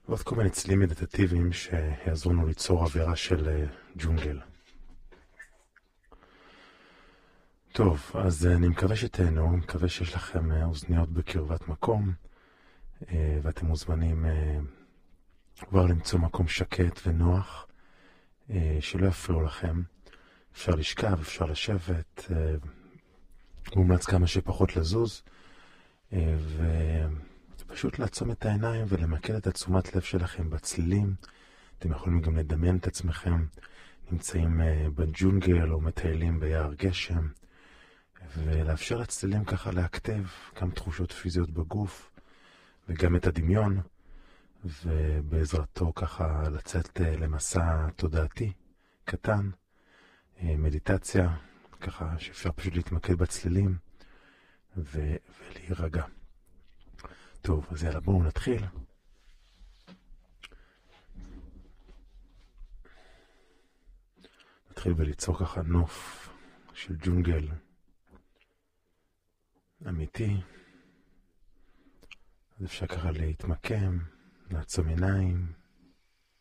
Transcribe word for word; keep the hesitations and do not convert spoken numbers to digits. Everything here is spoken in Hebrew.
ועוד כל מיני צלילים מדיטטיביים שיעזרו לנו ליצור אווירה של ג'ונגל. טוב, אז אני מקווה שתהנו, מקווה שיש לכם אוזניות בקרבת מקום, ואתם מוזמנים כבר למצוא מקום שקט ונוח, שלא יפריעו לכם. אפשר לשכב, אפשר לשבת, מומלץ כמה שפחות לזוז, ופשוט לעצום את העיניים ולמקד את התשומת לב שלכם בצלילים. אתם יכולים גם לדמיין את עצמכם נמצאים בג'ונגל או מטיילים ביער גשם, ולאפשר לצלילים ככה להכתב גם תחושות פיזיות בגוף וגם את הדמיון, ובעזרתו ככה לצאת למסע תודעתי קטן, מדיטציה, ככה שאפשר פשוט להתמקד בצלילים ו- ולהירגע. טוב, אז יאללה, בואו נתחיל. נתחיל וליצור ככה נוף של ג'ונגל אמיתי. אז אפשר ככה להתמקם, לעצום עיניים,